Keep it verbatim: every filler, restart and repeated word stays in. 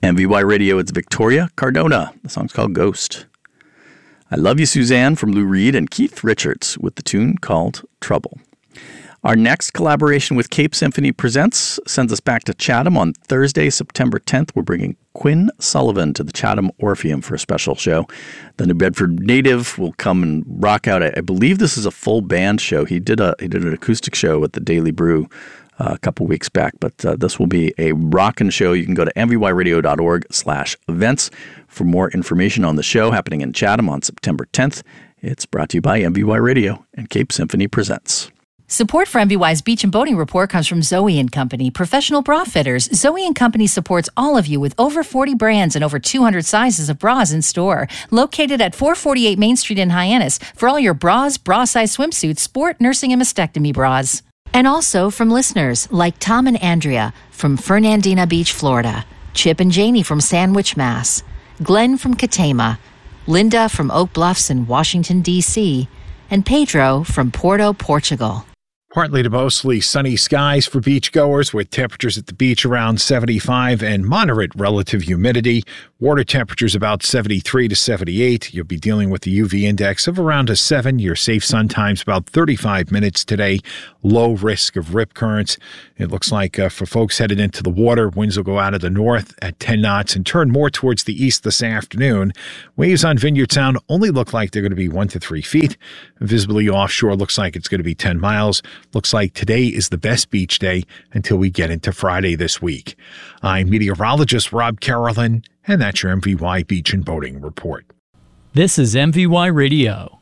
M V Y Radio, it's Victoria Cardona. The song's called Ghost. I Love You, Suzanne from Lou Reed and Keith Richards with the tune called Trouble. Our next collaboration with Cape Symphony Presents sends us back to Chatham on Thursday, September tenth. We're bringing Quinn Sullivan to the Chatham Orpheum for a special show. The New Bedford native will come and rock out. I believe this is a full band show. He did a he did an acoustic show at the Daily Brew uh, a couple weeks back, but uh, this will be a rockin' show. You can go to mvyradio.org slash events for more information on the show happening in Chatham on September tenth. It's brought to you by M V Y Radio and Cape Symphony Presents. Support for M V Y's Beach and Boating Report comes from Zoe and Company, professional bra fitters. Zoe and Company supports all of you with over forty brands and over two hundred sizes of bras in store. Located at four forty-eight Main Street in Hyannis for all your bras, bra-size swimsuits, sport, nursing, and mastectomy bras. And also from listeners like Tom and Andrea from Fernandina Beach, Florida, Chip and Janie from Sandwich, Mass, Glenn from Katama, Linda from Oak Bluffs in Washington, D C, and Pedro from Porto, Portugal. Partly to mostly sunny skies for beachgoers with temperatures at the beach around seventy-five and moderate relative humidity. Water temperatures about seventy-three to seventy-eight. You'll be dealing with the U V index of around a seven. Your safe sun time's about thirty-five minutes today. Low risk of rip currents. It looks like uh, for folks headed into the water, winds will go out of the north at ten knots and turn more towards the east this afternoon. Waves on Vineyard Sound only look like they're going to be one to three feet. Visibly offshore looks like it's going to be ten miles. Looks like today is the best beach day until we get into Friday this week. I'm meteorologist Rob Carolyn, and that's your M V Y Beach and Boating Report. This is M V Y Radio.